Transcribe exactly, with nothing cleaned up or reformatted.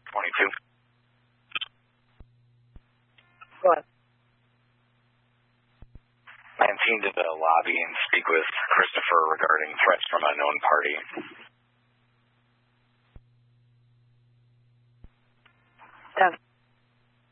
twenty-two. Go ahead. nineteen to the lobby and speak with Christopher regarding threats from unknown party.